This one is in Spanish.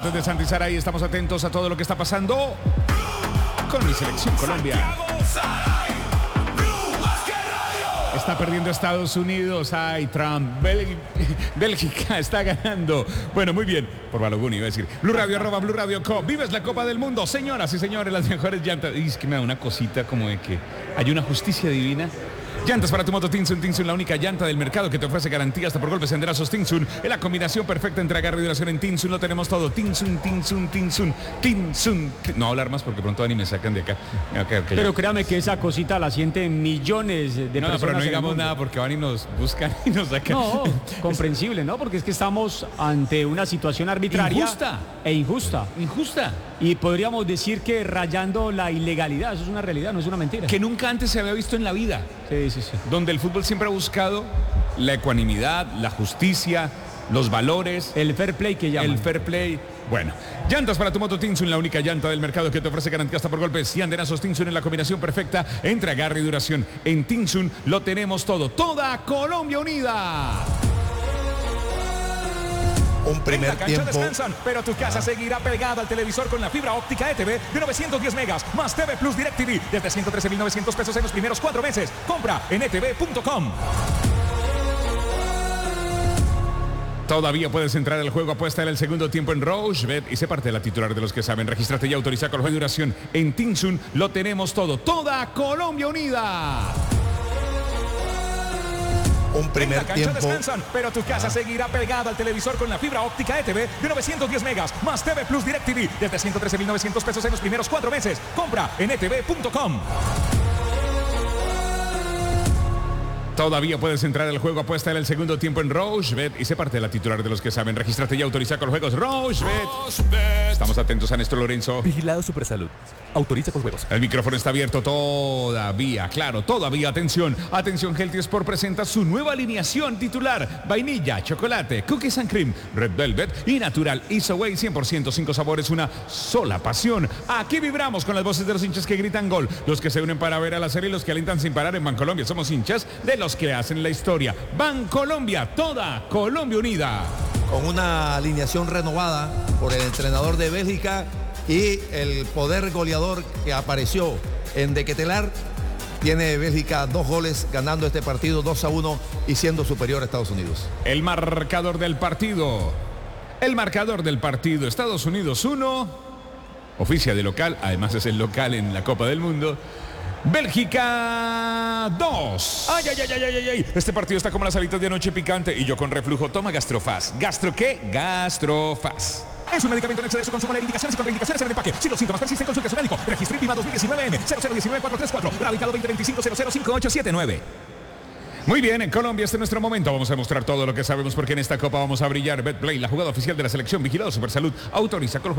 desde Santisaray estamos atentos a todo lo que está pasando con mi selección Colombia. Está perdiendo Estados Unidos. Ay, Trump. Bélgica está ganando. Bueno, muy bien. Por Baloguni iba a decir. Blue Radio, @ Blue Radio Co. Vives la Copa del Mundo. Señoras y señores, las mejores llantas. Y es que me da una cosita como de que hay una justicia divina. Llantas para tu moto Tinsun. Tinsun, la única llanta del mercado que te ofrece garantía hasta por golpes enderazos. Tinsun, es la combinación perfecta entre agarre y duración. En Tinsun lo tenemos todo. Tinsun. No hablar más porque pronto van y me sacan de acá. Okay, pero créame que esa cosita la sienten millones de personas. No, pero no digamos nada porque van y nos buscan y nos sacan. No, comprensible, ¿no? Porque es que estamos ante una situación arbitraria. Injusta. E injusta. Injusta. Y podríamos decir que rayando la ilegalidad. Eso es una realidad, no es una mentira. Que nunca antes se había visto en la vida. Sí. Donde el fútbol siempre ha buscado la ecuanimidad, la justicia, los valores. El fair play que llaman. El fair play. Bueno, llantas para tu moto Tinsun, la única llanta del mercado que te ofrece garantía hasta por golpes y andenazos. Tinsun en la combinación perfecta entre agarre y duración. En Tinsun lo tenemos todo. Toda Colombia unida. Un primer tiempo. Descansan, pero tu casa seguirá pegada al televisor con la fibra óptica ETV de 910 megas más TV Plus DirecTV desde 113.900 pesos en los primeros 4 meses. Compra en etv.com. Todavía puedes entrar al juego, apuesta en el segundo tiempo en Rochebet y sé parte de la titular de los que saben. Regístrate y autoriza con el juego de duración. En Tinsun lo tenemos todo. Toda Colombia unida. Un primer tiempo. Descansan, pero tu casa seguirá pegada al televisor con la fibra óptica ETV de 910 megas más TV Plus DirecTV desde 113.900 pesos en los primeros 4 meses. Compra en etv.com. Todavía puedes entrar al juego, apuesta en el segundo tiempo en Rochebet y sé parte de la titular de los que saben. Regístrate y autoriza con los juegos Rochebet. Estamos atentos a Néstor Lorenzo. Vigilado Supersalud. Autoriza con juegos. El micrófono está abierto todavía, claro, todavía. Atención, Healthy Sport presenta su nueva alineación titular. Vainilla, chocolate, cookies and cream, red velvet y natural Isoway 100%, 5 sabores, una sola pasión. Aquí vibramos con las voces de los hinchas que gritan gol, los que se unen para ver a la serie y los que alientan sin parar en Bancolombia. Somos hinchas de los que hacen la historia. Bancolombia, toda Colombia unida. Con una alineación renovada por el entrenador de Bélgica y el poder goleador que apareció en Dequetelar. Tiene Bélgica 2 goles ganando este partido 2-1 y siendo superior a Estados Unidos. El marcador del partido. Estados Unidos 1. Oficia de local, además es el local en la Copa del Mundo. Bélgica 2. Ay. Este partido está como las alitas de anoche picante y yo con reflujo. Toma Gastrofaz. ¿Gastro qué? Gastrofaz. Es un medicamento en exceso, consumo de indicaciones y contraindicaciones en el empaque. Si los síntomas persisten, consulte a su médico. Registro INVIMA 2019M 0019434. Radicado 2025-005879. Muy bien, en Colombia este es nuestro momento. Vamos a mostrar todo lo que sabemos porque en esta copa vamos a brillar. BetPlay, la jugada oficial de la selección. Vigilado Supersalud. Autoriza con